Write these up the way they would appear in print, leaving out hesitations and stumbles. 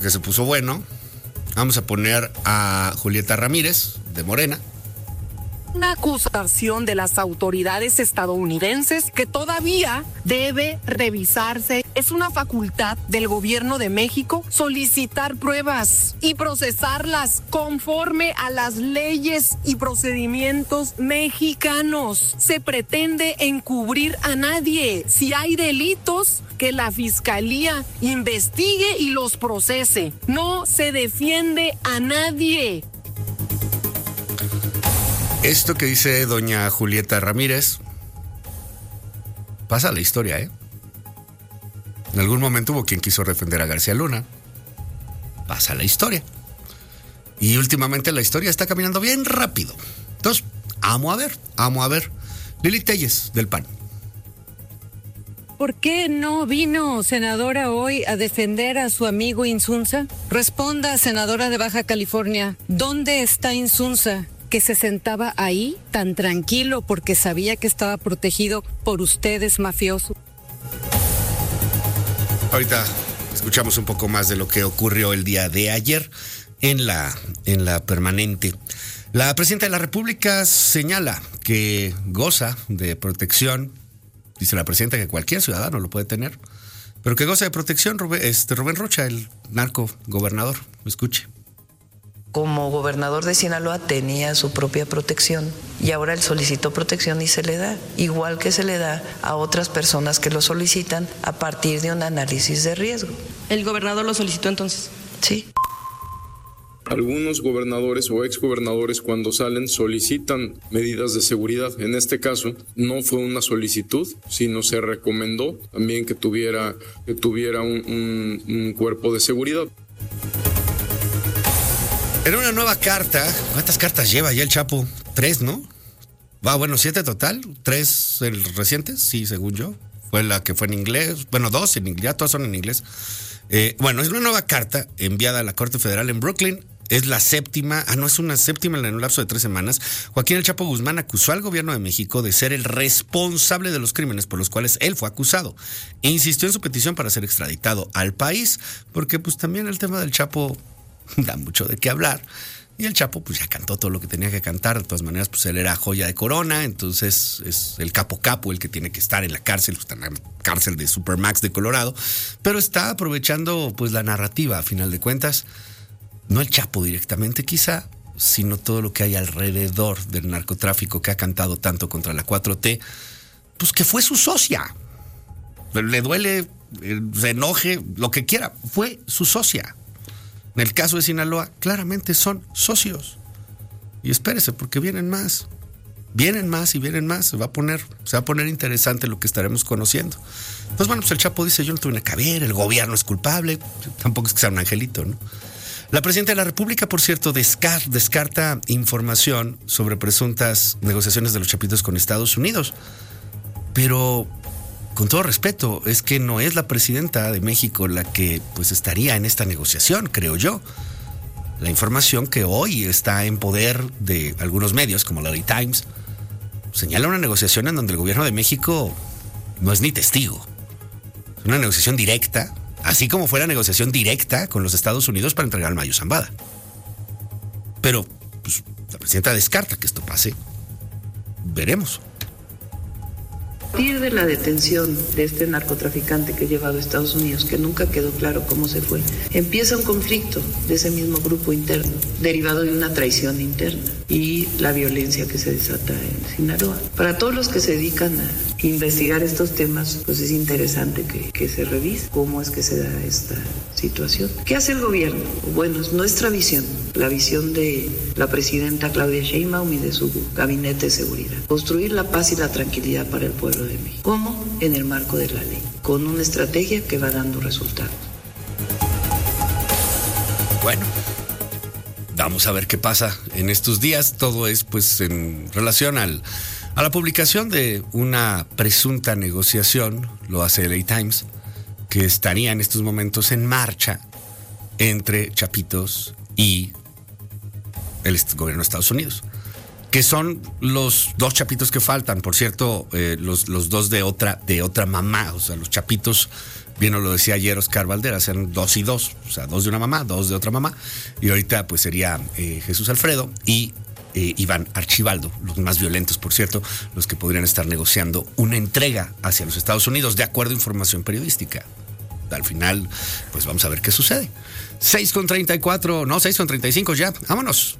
que se puso bueno. Vamos a poner a Julieta Ramírez, de Morena. Una acusación de las autoridades estadounidenses que todavía debe revisarse. Es una facultad del gobierno de México solicitar pruebas y procesarlas conforme a las leyes y procedimientos mexicanos. Se pretende encubrir a nadie. Si hay delitos, que la fiscalía investigue y los procese. No se defiende a nadie. Esto que dice doña Julieta Ramírez pasa a la historia, ¿eh? En algún momento hubo quien quiso defender a García Luna. Pasa a la historia. Y últimamente la historia está caminando bien rápido. Entonces, vamos a ver. Lili Téllez, del PAN. ¿Por qué no vino, senadora, hoy a defender a su amigo Insunza? Responda, senadora de Baja California, ¿dónde está Insunza? Que se sentaba ahí tan tranquilo porque sabía que estaba protegido por ustedes, mafiosos. Ahorita escuchamos un poco más de lo que ocurrió el día de ayer en la permanente. La presidenta de la República señala que goza de protección. Dice la presidenta que cualquier ciudadano lo puede tener, pero que goza de protección Rubén Rocha, el narco gobernador. Escuche. Como gobernador de Sinaloa tenía su propia protección y ahora él solicitó protección y se le da, igual que se le da a otras personas que lo solicitan a partir de un análisis de riesgo. ¿El gobernador lo solicitó entonces? Sí. Algunos gobernadores o exgobernadores cuando salen solicitan medidas de seguridad. En este caso no fue una solicitud, sino se recomendó también que tuviera un cuerpo de seguridad. En una nueva carta, ¿cuántas cartas lleva ya el Chapo? 3, ¿no? Bueno, 7 total, 3 recientes, sí, según yo. Fue la que fue en inglés, 2 en inglés, ya todas son en inglés. Es una nueva carta enviada a la Corte Federal en Brooklyn. Es la séptima, es una séptima en un lapso de 3 semanas. Joaquín El Chapo Guzmán acusó al gobierno de México de ser el responsable de los crímenes por los cuales él fue acusado. E insistió en su petición para ser extraditado al país, porque pues también el tema del Chapo da mucho de qué hablar. Y el Chapo pues ya cantó todo lo que tenía que cantar. De todas maneras, pues él era joya de corona, entonces es el capo el que tiene que estar en la cárcel, está en la cárcel de Supermax de Colorado, pero está aprovechando pues la narrativa, a final de cuentas, no el Chapo directamente quizá, sino todo lo que hay alrededor del narcotráfico que ha cantado tanto contra la 4T, pues que fue su socia. Le duele, se enoje, lo que quiera, fue su socia. En el caso de Sinaloa, claramente son socios. Y espérese, porque vienen más. Vienen más y vienen más. Se va a poner interesante lo que estaremos conociendo. Entonces, pues el Chapo dice, yo no tuve nada que ver, el gobierno es culpable. Tampoco es que sea un angelito, ¿no? La presidenta de la República, por cierto, descarta información sobre presuntas negociaciones de los chapitos con Estados Unidos. Pero, con todo respeto, es que no es la presidenta de México la que pues estaría en esta negociación, creo yo. La información que hoy está en poder de algunos medios, como la LA Times, señala una negociación en donde el gobierno de México no es ni testigo. Es una negociación directa, así como fue la negociación directa con los Estados Unidos para entregar al Mayo Zambada. Pero pues, la presidenta descarta que esto pase. Veremos. A partir de la detención de este narcotraficante que llevado a Estados Unidos, que nunca quedó claro cómo se fue, empieza un conflicto de ese mismo grupo interno, derivado de una traición interna y la violencia que se desata en Sinaloa. Para todos los que se dedican a investigar estos temas, pues es interesante que se revise cómo es que se da esta situación. ¿Qué hace el gobierno? Bueno, es nuestra visión, la visión de la presidenta Claudia Sheinbaum y de su gabinete de seguridad. Construir la paz y la tranquilidad para el pueblo de México. ¿Cómo? En el marco de la ley, con una estrategia que va dando resultados. Bueno, vamos a ver qué pasa en estos días. Todo es pues en relación a la publicación de una presunta negociación, lo hace LA Times, que estaría en estos momentos en marcha entre Chapitos y el gobierno de Estados Unidos, que son los 2 chapitos que faltan, por cierto, los 2 de otra mamá, o sea, los chapitos Bien nos lo decía ayer Oscar Valderas, eran 2 y 2, o sea, 2 de una mamá, 2 de otra mamá, y ahorita pues sería Jesús Alfredo y Iván Archibaldo, los más violentos, por cierto, los que podrían estar negociando una entrega hacia los Estados Unidos, de acuerdo a información periodística. Al final, pues vamos a ver qué sucede. 6:34, no, 6:35 ya, vámonos.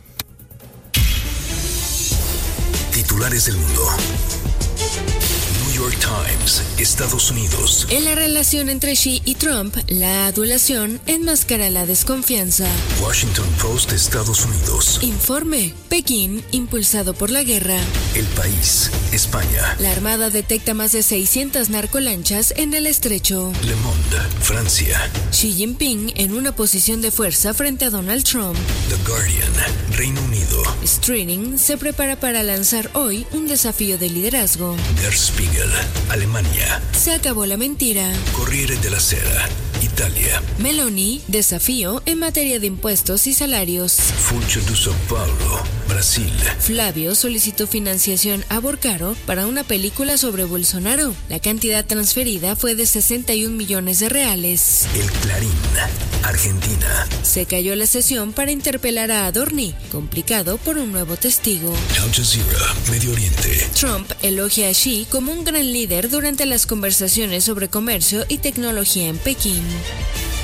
Titulares del mundo. New York Times, Estados Unidos. En la relación entre Xi y Trump, la adulación enmascara la desconfianza. Washington Post, Estados Unidos. Informe. Pekín, impulsado por la guerra. El País, España. La Armada detecta más de 600 narcolanchas en el estrecho. Le Monde, Francia. Xi Jinping en una posición de fuerza frente a Donald Trump. The Guardian, Reino Unido. Streaming se prepara para lanzar hoy un desafío de liderazgo. Der Spiegel, Alemania. Se acabó la mentira. Corriere della Sera, Italia. Meloni, desafío en materia de impuestos y salarios. Funcho de São Paulo, Brasil. Flavio solicitó financiación a Borcaro para una película sobre Bolsonaro. La cantidad transferida fue de 61 millones de reales. El Clarín, Argentina. Se cayó la sesión para interpelar a Adorni, complicado por un nuevo testigo. Al Jazeera, Medio Oriente. Trump elogia a Xi como un gran líder durante las conversaciones sobre comercio y tecnología en Pekín.